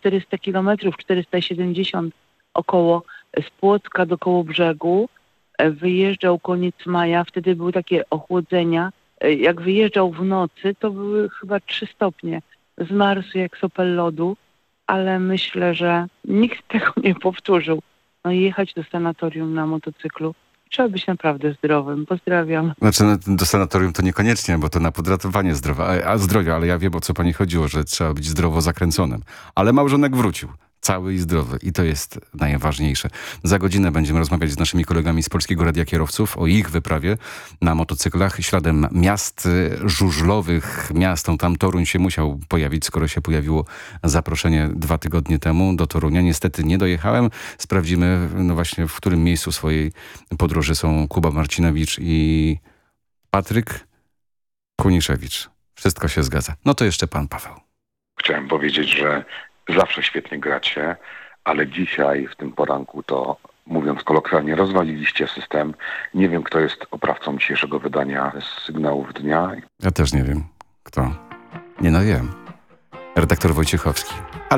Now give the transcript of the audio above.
400 kilometrów, 470 około z Płocka do Kołobrzegu. Wyjeżdżał koniec maja, wtedy były takie ochłodzenia. Jak wyjeżdżał w nocy, to były chyba 3 stopnie. Zmarzł jak sopel lodu, ale myślę, że nikt tego nie powtórzył. No i jechać do sanatorium na motocyklu. Trzeba być naprawdę zdrowym. Pozdrawiam. Znaczy do sanatorium to niekoniecznie, bo to na podratowanie zdrowia, ale ja wiem, o co pani chodziło, że trzeba być zdrowo zakręconym. Ale małżonek wrócił. Cały i zdrowy. I to jest najważniejsze. Za godzinę będziemy rozmawiać z naszymi kolegami z Polskiego Radia Kierowców o ich wyprawie na motocyklach śladem miast żużlowych. Miastom tam Toruń się musiał pojawić, skoro się pojawiło zaproszenie 2 tygodnie temu do Torunia. Niestety nie dojechałem. Sprawdzimy właśnie, w którym miejscu swojej podróży są Kuba Marcinowicz i Patryk Kuniszewicz. Wszystko się zgadza. No to jeszcze pan Paweł. Chciałem powiedzieć, że zawsze świetnie gracie, ale dzisiaj w tym poranku to, mówiąc kolokwialnie, rozwaliliście system. Nie wiem, kto jest oprawcą dzisiejszego wydania sygnałów dnia. Ja też nie wiem, kto. Nie no wiem. Redaktor Wojciechowski.